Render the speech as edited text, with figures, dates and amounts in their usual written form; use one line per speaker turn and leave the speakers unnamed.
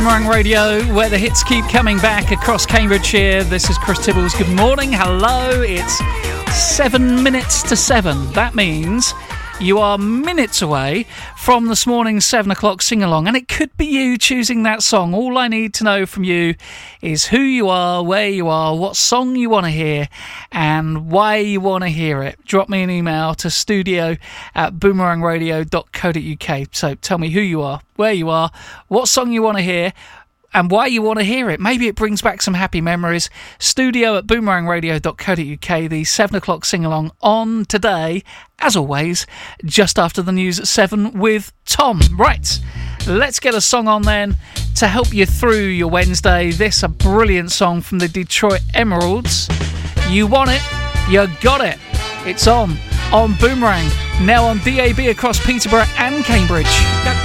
Boomerang Radio, where the hits keep coming back across Cambridgeshire. This is Chris Tibbles. Good morning. Hello. It's 7 minutes to 7. That means you are minutes away from this morning's 7 o'clock sing-along, and it could be you choosing that song. All I need to know from you is who you are, where you are, what song you want to hear, and why you want to hear it. Drop me an email to studio@boomerangradio.co.uk. So tell me who you are, where you are, what song you want to hear, and why you want to hear it. Maybe it brings back some happy memories. Studio@boomerangradio.co.uk. The 7 o'clock sing-along on today, as always, just after the news at 7 with Tom. Right, let's get a song on then to help you through your Wednesday. This a brilliant song from the Detroit Emeralds. You want it, you got it. It's on Boomerang, now on DAB across Peterborough and Cambridge.